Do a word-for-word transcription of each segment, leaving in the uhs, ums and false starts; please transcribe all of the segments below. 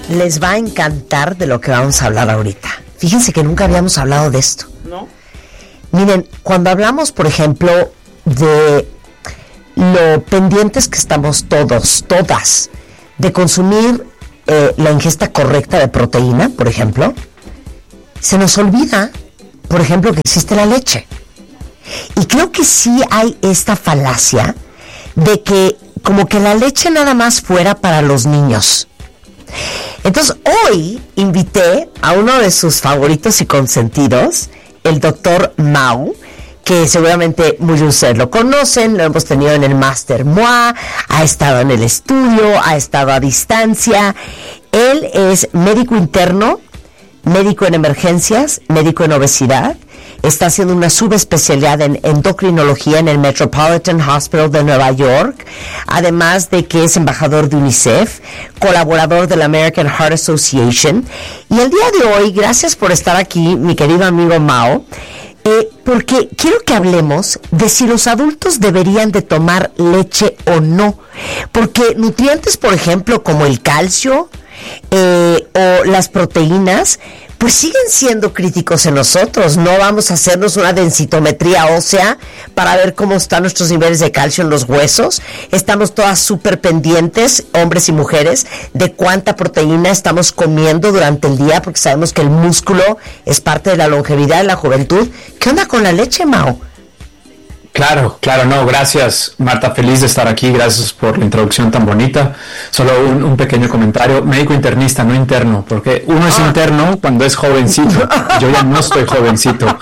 les va a encantar de lo que vamos a hablar ahorita. Fíjense que nunca habíamos hablado de esto. ¿No? Miren, cuando hablamos, por ejemplo, de lo pendientes que estamos todos, todas, de consumir eh, la ingesta correcta de proteína, por ejemplo, se nos olvida, por ejemplo, que existe la leche. Y creo que sí hay esta falacia de que como que la leche nada más fuera para los niños. Entonces hoy invité a uno de sus favoritos y consentidos, el doctor Mao, que seguramente muchos de ustedes lo conocen, lo hemos tenido en el Master M O A, ha estado en el estudio, ha estado a distancia. Él es médico interno, médico en emergencias, médico en obesidad. Está haciendo una subespecialidad en endocrinología en el Metropolitan Hospital de Nueva York, además de que es embajador de UNICEF, colaborador de la American Heart Association. Y el día de hoy, gracias por estar aquí, mi querido amigo Mao, eh, porque quiero que hablemos de si los adultos deberían de tomar leche o no. Porque nutrientes, por ejemplo, como el calcio eh, o las proteínas, pues siguen siendo críticos en nosotros. No vamos a hacernos una densitometría ósea para ver cómo están nuestros niveles de calcio en los huesos. Estamos todas súper pendientes, hombres y mujeres, de cuánta proteína estamos comiendo durante el día, porque sabemos que el músculo es parte de la longevidad y la juventud. ¿Qué onda con la leche, Mao? Claro, claro, no, gracias Marta, feliz de estar aquí, gracias por la introducción tan bonita. Solo un, un pequeño comentario, médico internista, no interno, porque uno es ah. interno cuando es jovencito, yo ya no estoy jovencito.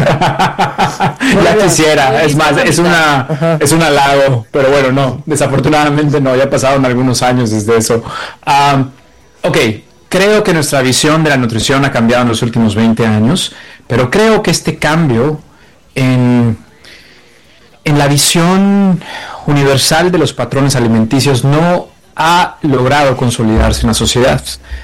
Ya quisiera, es más, es una es un halago, pero bueno, no, desafortunadamente no, ya pasaron algunos años desde eso. Um, ok, creo que nuestra visión de la nutrición ha cambiado en los últimos veinte años, pero creo que este cambio en... en la visión universal de los patrones alimenticios no ha logrado consolidarse en la sociedad.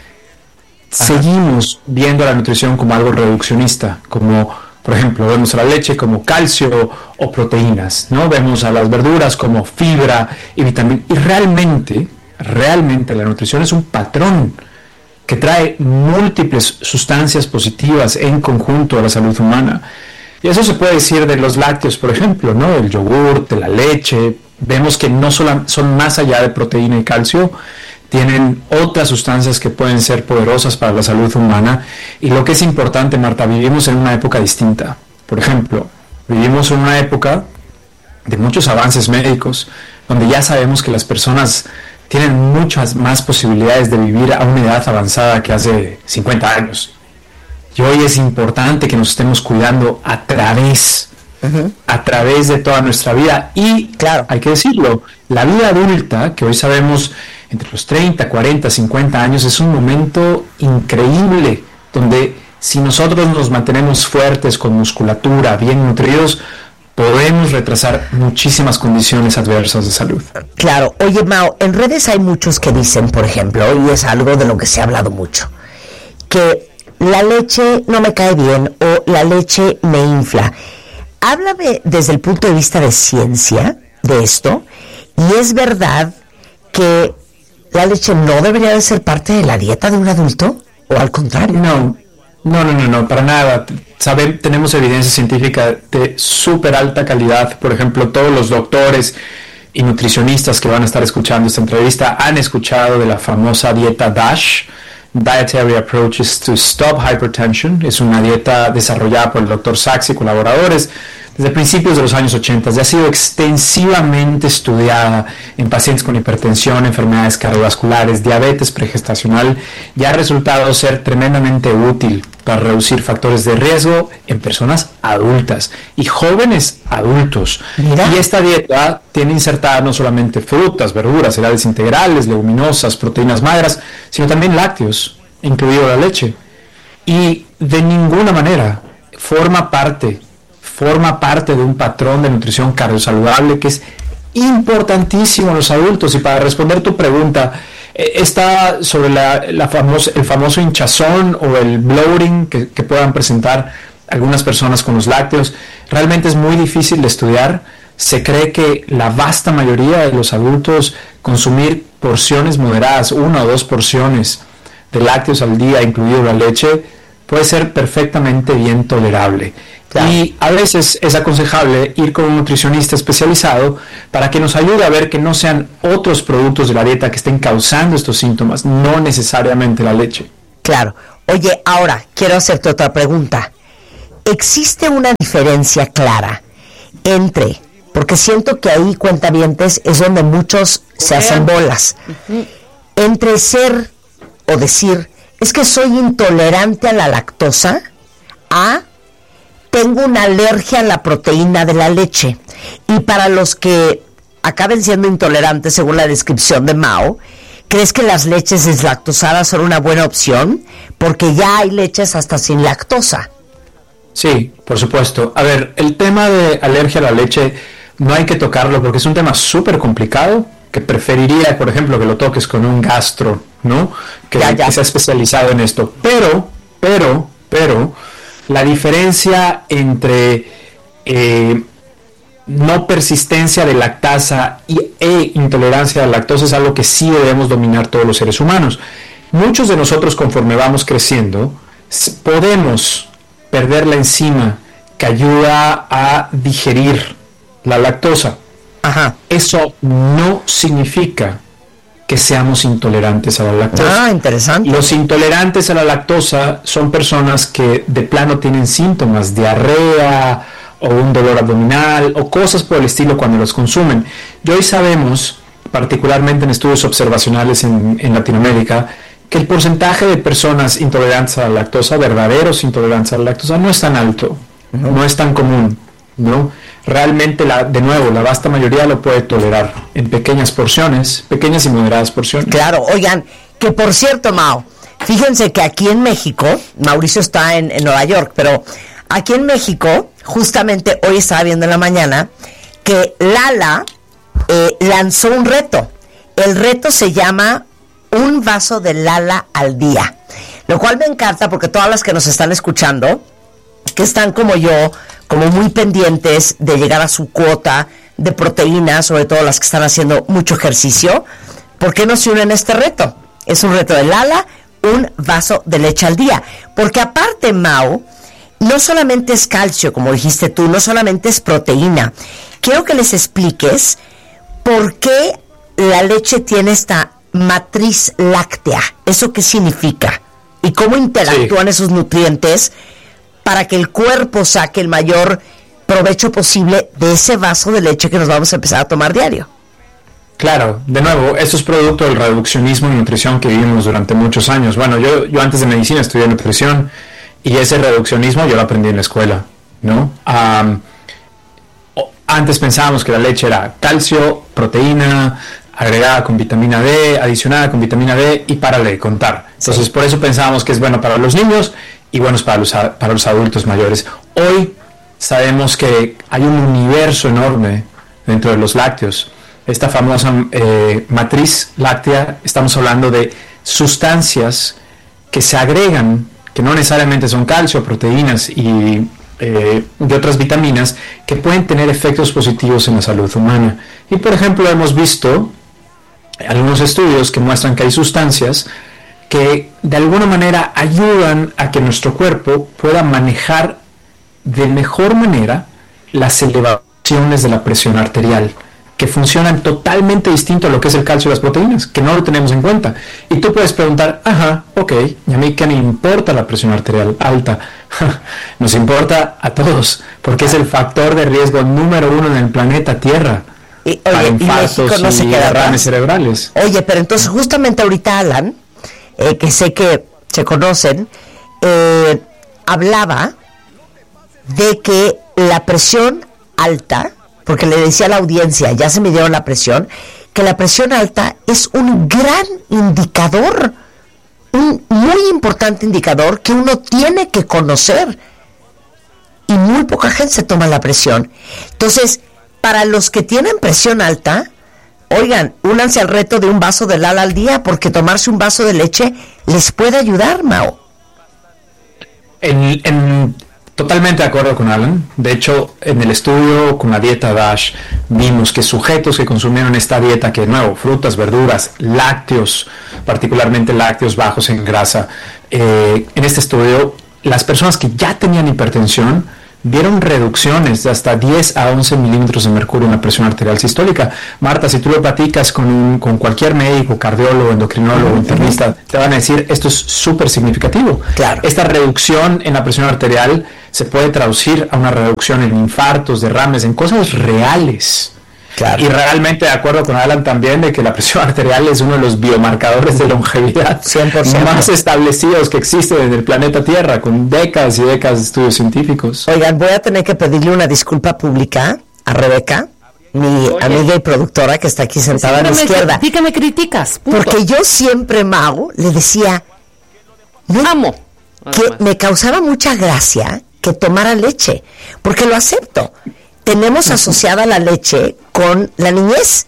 Ajá. Seguimos viendo a la nutrición como algo reduccionista, como, por ejemplo, vemos a la leche como calcio o proteínas, ¿no? Vemos a las verduras como fibra y vitamina. Y realmente, realmente la nutrición es un patrón que trae múltiples sustancias positivas en conjunto a la salud humana. Y eso se puede decir de los lácteos, por ejemplo, ¿no? El yogur, de la leche. Vemos que no solo son más allá de proteína y calcio, tienen otras sustancias que pueden ser poderosas para la salud humana. Y lo que es importante, Marta, vivimos en una época distinta. Por ejemplo, vivimos en una época de muchos avances médicos, donde ya sabemos que las personas tienen muchas más posibilidades de vivir a una edad avanzada que hace cincuenta años. Y hoy es importante que nos estemos cuidando a través, uh-huh. a través de toda nuestra vida. Y, claro, hay que decirlo, la vida adulta, que hoy sabemos entre los treinta, cuarenta, cincuenta años, es un momento increíble, donde si nosotros nos mantenemos fuertes, con musculatura, bien nutridos, podemos retrasar muchísimas condiciones adversas de salud. Claro. Oye, Mao, en redes hay muchos que dicen, por ejemplo, y es algo de lo que se ha hablado mucho, que la leche no me cae bien o la leche me infla. Háblame desde el punto de vista de ciencia de esto, y es verdad que la leche no debería de ser parte de la dieta de un adulto, o al contrario. No, no, no, no, no para nada. Saben, tenemos evidencia científica de súper alta calidad. Por ejemplo, todos los doctores y nutricionistas que van a estar escuchando esta entrevista han escuchado de la famosa dieta DASH, Dietary Approaches to Stop Hypertension. Es una dieta desarrollada por el doctor Sachs y colaboradores desde principios de los años ochenta. Ya ha sido extensivamente estudiada en pacientes con hipertensión, enfermedades cardiovasculares, diabetes pregestacional, y ha resultado ser tremendamente útil para reducir factores de riesgo en personas adultas y jóvenes adultos. Mira. Y esta dieta tiene insertada no solamente frutas, verduras, cereales integrales, leguminosas, proteínas magras, sino también lácteos, incluido la leche. Y de ninguna manera forma parte forma parte de un patrón de nutrición cardiosaludable que es importantísimo en los adultos. Y para responder tu pregunta, eh, está sobre la, la famosa, el famoso hinchazón o el bloating que, que puedan presentar algunas personas con los lácteos. Realmente es muy difícil de estudiar. Se cree que la vasta mayoría de los adultos consumir porciones moderadas, una o dos porciones de lácteos al día, incluido la leche, puede ser perfectamente bien tolerable. Claro. Y a veces es aconsejable ir con un nutricionista especializado para que nos ayude a ver que no sean otros productos de la dieta que estén causando estos síntomas, no necesariamente la leche. Claro. Oye, ahora quiero hacerte otra pregunta. ¿Existe una diferencia clara entre, porque siento que ahí, cuentavientes, es donde muchos se hacen bolas, uh-huh. entre ser o decir, es que soy intolerante a la lactosa, a tengo una alergia a la proteína de la leche? Y para los que acaben siendo intolerantes, según la descripción de Mao, ¿crees que las leches deslactosadas son una buena opción? Porque ya hay leches hasta sin lactosa. Sí, por supuesto. A ver, el tema de alergia a la leche no hay que tocarlo porque es un tema súper complicado, que preferiría, por ejemplo, que lo toques con un gastro, ¿no? Que, ya, ya. que sea especializado en esto. Pero, pero, pero, la diferencia entre eh, no persistencia de lactasa y, e intolerancia a la lactosa es algo que sí debemos dominar todos los seres humanos. Muchos de nosotros, conforme vamos creciendo, podemos perder la enzima que ayuda a digerir la lactosa. Ajá. Eso no significa que seamos intolerantes a la lactosa. Ah, interesante. Los intolerantes a la lactosa son personas que de plano tienen síntomas, diarrea o un dolor abdominal o cosas por el estilo cuando los consumen. Y hoy sabemos, particularmente en estudios observacionales en, en Latinoamérica, que el porcentaje de personas intolerantes a la lactosa, verdaderos intolerantes a la lactosa, no es tan alto, no, no es tan común, ¿no? Realmente, la, de nuevo, la vasta mayoría lo puede tolerar en pequeñas porciones, pequeñas y moderadas porciones. Claro, oigan, que por cierto, Mao, fíjense que aquí en México, Mauricio está en, en Nueva York, pero aquí en México, justamente hoy estaba viendo en la mañana, que Lala eh, lanzó un reto. El reto se llama un vaso de Lala al día, lo cual me encanta porque todas las que nos están escuchando, que están como yo, como muy pendientes de llegar a su cuota de proteína, sobre todo las que están haciendo mucho ejercicio, ¿por qué no se unen a este reto? Es un reto de Lala, un vaso de leche al día, porque aparte, Mau, no solamente es calcio, como dijiste tú, no solamente es proteína. Quiero que les expliques por qué la leche tiene esta matriz láctea. ¿Eso qué significa? Y cómo interactúan sí. esos nutrientes para que el cuerpo saque el mayor provecho posible de ese vaso de leche que nos vamos a empezar a tomar diario. Claro, de nuevo, esto es producto del reduccionismo y nutrición que vivimos durante muchos años. Bueno, yo, yo antes de medicina estudié nutrición y ese reduccionismo yo lo aprendí en la escuela, ¿no? Um, antes pensábamos que la leche era calcio, proteína, agregada con vitamina D, adicionada con vitamina D y párale de contar. Entonces, sí. por eso pensábamos que es bueno para los niños y bueno para los, para los adultos mayores. Hoy sabemos que hay un universo enorme dentro de los lácteos. Esta famosa eh, matriz láctea, estamos hablando de sustancias que se agregan, que no necesariamente son calcio, proteínas y eh, de otras vitaminas, que pueden tener efectos positivos en la salud humana. Y por ejemplo hemos visto algunos estudios que muestran que hay sustancias que de alguna manera ayudan a que nuestro cuerpo pueda manejar de mejor manera las elevaciones de la presión arterial, que funcionan totalmente distinto a lo que es el calcio y las proteínas, que no lo tenemos en cuenta. Y tú puedes preguntar, ajá, ok, ¿y a mí qué me importa la presión arterial alta? Nos importa a todos, porque es el factor de riesgo número uno en el planeta Tierra. Y, oye, para infartos y, no se y derrames cerebrales. Oye, pero entonces justamente ahorita Alan, eh, que sé que se conocen, eh, hablaba de que la presión alta, porque le decía a la audiencia, ya se me dio la presión, que la presión alta es un gran indicador, un muy importante indicador que uno tiene que conocer. Y muy poca gente se toma la presión. Entonces, para los que tienen presión alta, oigan, únanse al reto de un vaso de Lala al día, porque tomarse un vaso de leche les puede ayudar, Mao. En, en Totalmente de acuerdo con Alan. De hecho, en el estudio con la dieta DASH vimos que sujetos que consumieron esta dieta, que de nuevo, frutas, verduras, lácteos, particularmente lácteos bajos en grasa, eh, en este estudio, las personas que ya tenían hipertensión vieron reducciones de hasta diez a once milímetros de mercurio en la presión arterial sistólica. Marta, si tú lo platicas con, un, con cualquier médico, cardiólogo, endocrinólogo, internista, te van a decir esto es súper significativo. Claro. Esta reducción en la presión arterial se puede traducir a una reducción en infartos, derrames, en cosas reales. Claro. Y realmente de acuerdo con Alan también de que la presión arterial es uno de los biomarcadores de longevidad cien por ciento más establecidos que existen en el planeta Tierra, con décadas y décadas de estudios científicos. Oigan, voy a tener que pedirle una disculpa pública a Rebeca, mi Oye. amiga y productora que está aquí sentada a mi izquierda. ¿Por qué me criticas? Punto. Porque yo siempre, Mau, le decía, no, amo, que más. me causaba mucha gracia que tomara leche, porque lo acepto. Tenemos asociada la leche con la niñez.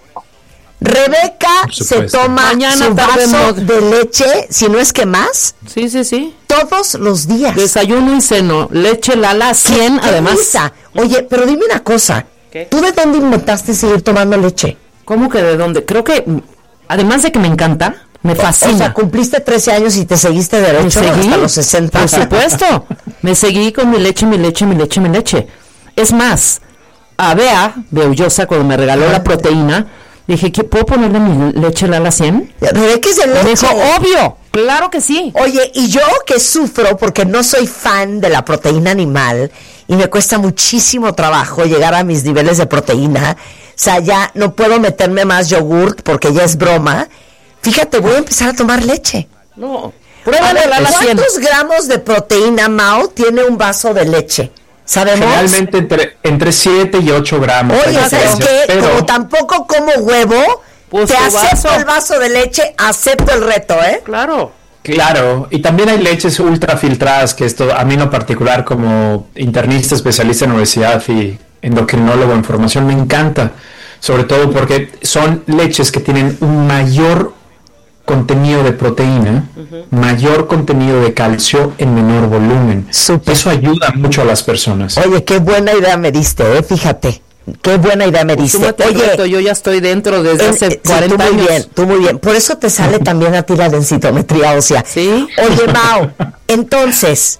Rebeca se toma Mañana su vaso de leche, si no es que más. Sí, sí, sí. Todos los días. Desayuno y ceno. Leche Lala cien, ¿Qué, además. Qué Oye, pero dime una cosa. ¿Qué? ¿Tú de dónde inventaste seguir tomando leche? ¿Cómo que de dónde? Creo que, además de que me encanta, me fascina. O sea, cumpliste trece años y te seguiste derecho hasta los sesenta. Por supuesto. Me seguí con mi leche, mi leche, mi leche, mi leche. Es más, a Bea, Beullosa, cuando me regaló la proteína, dije, ¿qué puedo ponerle mi leche Lala cien? Rebeca es de leche. Me dijo, obvio, claro que sí. Oye, y yo que sufro porque no soy fan de la proteína animal y me cuesta muchísimo trabajo llegar a mis niveles de proteína, o sea, ya no puedo meterme más yogurt porque ya es broma. Fíjate, voy a empezar a tomar leche. No, pruébale Lala cien. ¿Cuántos gramos de proteína, Mau, tiene un vaso de leche? ¿Sabemos? Realmente entre, entre siete y ocho gramos. Oye, ¿sabes qué? Pero... como tampoco como huevo, pues te acepto vaso. el vaso de leche, acepto el reto, ¿eh? Claro. Claro, y también hay leches ultra filtradas, que esto a mí en lo particular como internista especialista en obesidad y endocrinólogo en formación me encanta, sobre todo porque son leches que tienen un mayor contenido de proteína, uh-huh. mayor contenido de calcio en menor volumen. Super. Eso ayuda mucho a las personas. Oye, qué buena idea me diste, ¿eh? Fíjate. Qué buena idea me diste. Pues Oye, reto, yo ya estoy dentro desde en, hace cuarenta sí, tú muy años. Bien, tú muy bien. Por eso te sale también a ti la densitometría ósea. Sí. Oye, Mau, entonces,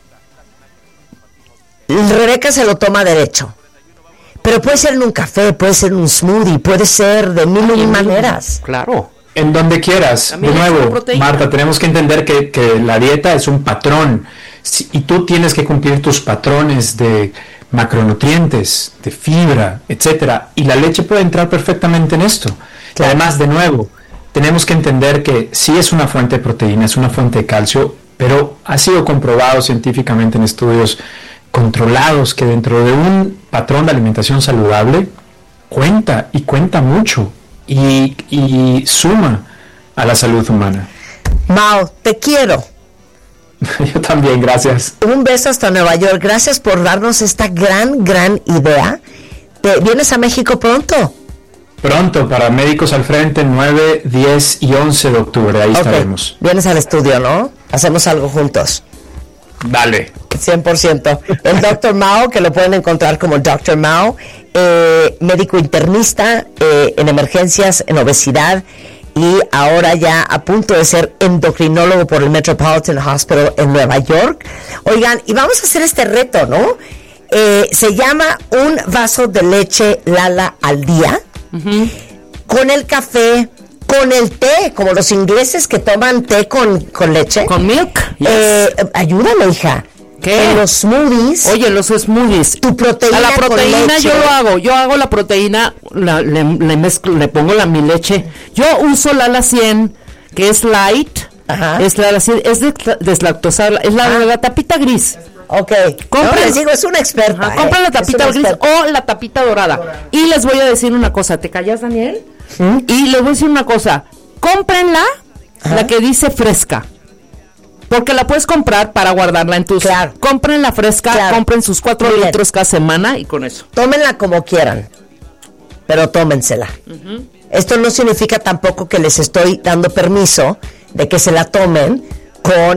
Rebeca se lo toma derecho. Pero puede ser en un café, puede ser en un smoothie, puede ser de mil y maneras. Claro. En donde quieras. De nuevo, Marta, tenemos que entender que, que la dieta es un patrón si, y tú tienes que cumplir tus patrones de macronutrientes, de fibra, etcétera. Y la leche puede entrar perfectamente en esto. Claro. Además, de nuevo, tenemos que entender que sí es una fuente de proteína, es una fuente de calcio, pero ha sido comprobado científicamente en estudios controlados que dentro de un patrón de alimentación saludable cuenta y cuenta mucho. Y, y suma a la salud humana. Mau, te quiero. Yo también, gracias. Un beso hasta Nueva York. Gracias por darnos esta gran, gran idea. ¿Te vienes a México pronto? Pronto, para Médicos al Frente, nueve, diez y once de octubre. Ahí okay. estaremos. Vienes al estudio, ¿no? Hacemos algo juntos. Dale. cien por ciento. El doctor Mau, que lo pueden encontrar como doctor Mau, eh, médico internista eh, en emergencias, en obesidad, y ahora ya a punto de ser endocrinólogo por el Metropolitan Hospital en Nueva York. Oigan, y vamos a hacer este reto, ¿no? Eh, se llama un vaso de leche Lala al día, uh-huh. con el café, con el té, como los ingleses que toman té con, con leche. Con milk. Yes. Eh, ayúdame, hija. ¿Qué? En los smoothies. Oye, los smoothies. Tu proteína. A la proteína con leche. yo lo hago. Yo hago la proteína, la, le, le mezclo, le pongo la mi leche. Yo uso Lala cien, que es light. Ajá. Es Lala cien, es de, deslactosada, es la, la tapita gris. Ok. Compren, no, les digo, es una experta. Ajá, ¿eh? Compren la tapita gris o la tapita dorada. dorada. Y les voy a decir una cosa. ¿Te callas, Daniel? ¿Mm? Y les voy a decir una cosa. Cómprenla, ajá. la que dice fresca. Porque la puedes comprar para guardarla en tus... Claro. Compren la fresca, claro. compren sus cuatro Muy litros bien. cada semana y con eso. Tómenla como quieran, pero tómensela. Uh-huh. Esto no significa tampoco que les estoy dando permiso de que se la tomen con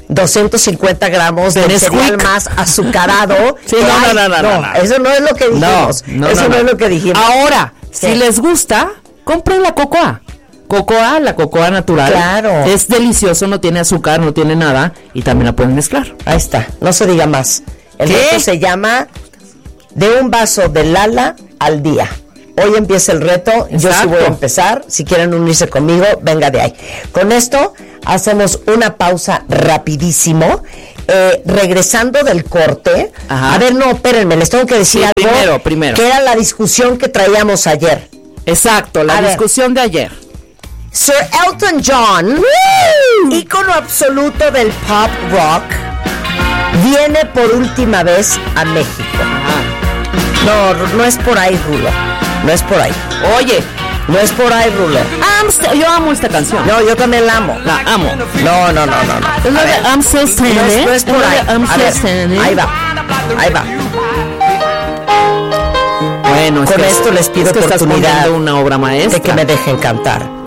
doscientos cincuenta gramos de cereal más azucarado. Sí, no, no, no, no, no, no. Eso no es lo que dijimos. No, no, eso no, no. no es lo que dijimos. Ahora, ¿qué? Si les gusta, compren la cocoa. Cocoa, la cocoa natural. Claro. Es delicioso, no tiene azúcar, no tiene nada. Y también la pueden mezclar. Ahí está, no se diga más. El reto se llama de un vaso de Lala al día. Hoy empieza el reto, Exacto. yo sí voy a empezar. Si quieren unirse conmigo, venga de ahí. Con esto hacemos una pausa rapidísimo. Eh, regresando del corte. Ajá. A ver, no, espérenme, les tengo que decir sí, algo. Primero, primero. Que era la discusión que traíamos ayer. Exacto, la a discusión ver. de ayer. Sir Elton John, ¡Woo! ícono absoluto del pop rock, viene por última vez a México. Ajá. No, no es por ahí, Rulo. No es por ahí. Oye, no es por ahí, Rulo. I'm yo amo esta canción. No, yo también la amo. La amo. No, no, no, no. no. Es la de I'm Still Standing. No es, no es por ahí. I'm Still Standing. Ahí va. Ahí va. Bueno, es con que, esto les pido es que oportunidad una obra maestra de que me dejen cantar.